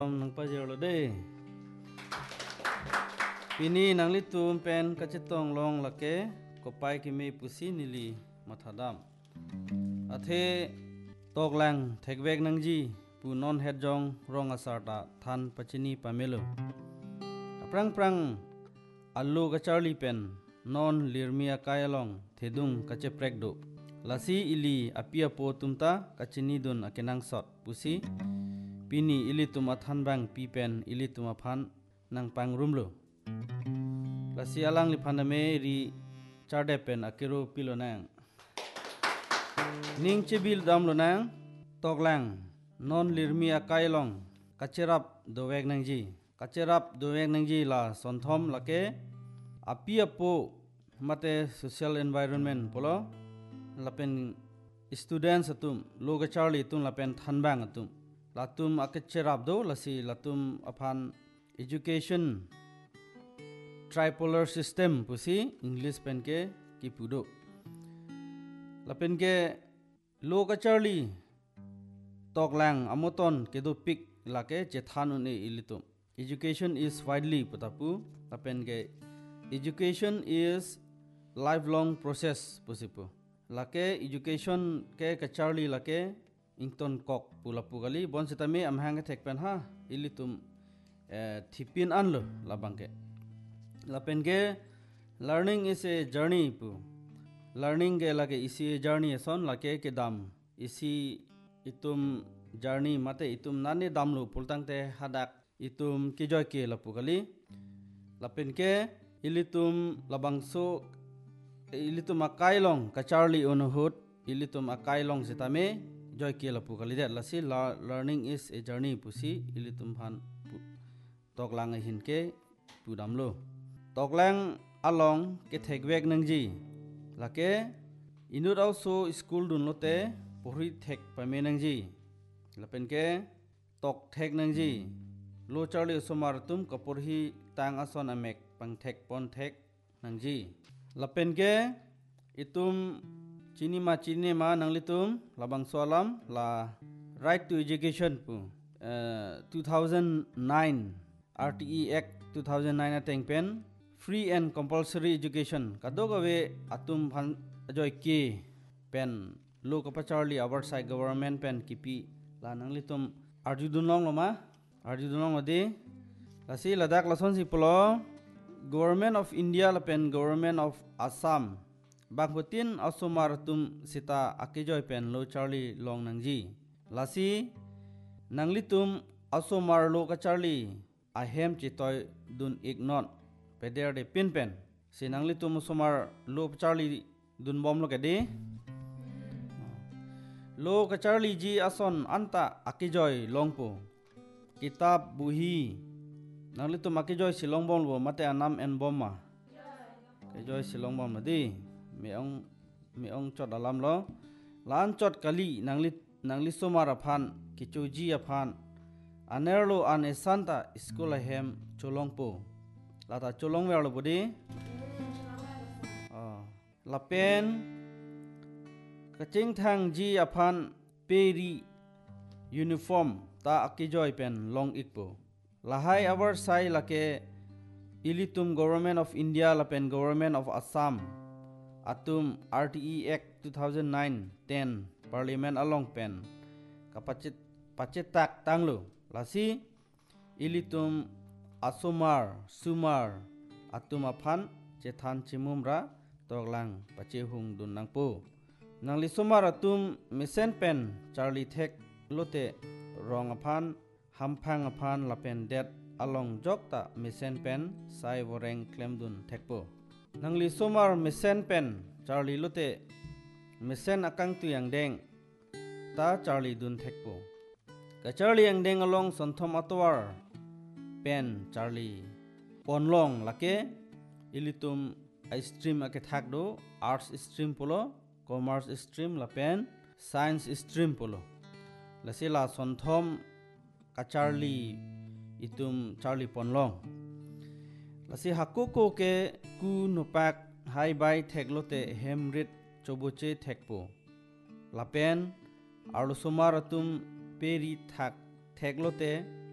nang pajero de pini nang litum pen kachetong long lake kopai kimi pusi nili mathadam athe toklang thekbek nangji pu non hedjong rong asarta than pachini pamelo aprang prang allu kacharli pen non lirmia kayalong thedung kacheprekdo lasi ili apia po tumta kachini dun akenang sot pusi pini ili tuma than bang pi pen ili tuma phan nang pang rumlo lasi alang li phaname ri charde pen akero pilo nang ning chebil damlo nang toklang non lirmia kailong kacherap dowek nangji la sonthom lake apia po mate social environment polo lapen students atum loga charli tum lapen thanbang atum latum akacherap do lasi latum aphan education tripolar system pusi english pen ke kipudo lapen ke loga charli toklang amoton kedo pik lake chethanun e ilitum education is widely putapu lapen ke education is lifelong process pusipu lake education ke kacharli lake ington kok pulapu gali bon sitame amhang thekpen ha ilitum thipin anlo labangke lapen ke learning is a journey pu learning ke lake isi journey son lake ke dam isi itum journey mate itum nani damlu pultangte hadak itum kijoy ke lapu gali lapen ke ilitum labangso ilitum akailong kacharli onohut ilitum akailong sitame joy ke lapu kali det lasi learning is a journey pusi ilitum phan toklang hin ke pudamlo toklang along ke thekbek nangji lake inut also school dun lote pohri thek pame nangji lapen ke tok thek nangji lo charli somar tum kaporhi tang ason amek pang thek pon thek nangji lapen ke itum chini ma nanglitum labang soalam la right to education pu 2009 RTE Act 2009 ateng pen free and compulsory education kadogawe atum phan ajoy ke pen lo kapacharli our side government pen kipi la nanglitum arjudunong ode lasi ladak lason si polo Government of India lapen Government of Assam bangputin asomar tum sita akijoy pen lo charli long nangji lasi nanglitum asomar lo ka charli ahem chitoy dun ignot peder de pin pen si nanglitum asomar lo charli dun bom lo kedi lo ka charli ji ason anta akijoy longpo kitab buhi nanglitum akijoy silong bom lo mate anam en bomma kijoy silong bom di meong chot alam lo lan chot kali nangli somar aphan kichuji aphan anerlo an esanta school ahem cholongpo lata cholong werlo bodi lapen kaching thang ji aphan peri uniform ta akijoy pen long ikpo lahai our sai lake ilitum Government of India lapen Government of Assam atum RTE Act 2009-10 Parliament along pen kapacetak tanglo lasi ilitum asomar sumar atum aphan chethan chimumra toklang pachehung dun nangpo nangli somar atum misen pen charli thek lote rong aphan hamphang aphan lapen det along jokta misen pen sai voreng klemdun thekpo nangli somar misen pen charli lote misen akang tu yang deng ta charli dun thekpo ka charli yang deng along sonthom atwar pen charli ponlong lake ilitum stream ake thakdo arts stream polo commerce stream lapen science stream polo lasila sonthom kacharli itum charli ponlong lasi hakuko ke ku nupak hai bai theklote hemrit choboche thekpo lapen arlo somar atum peri thak theklote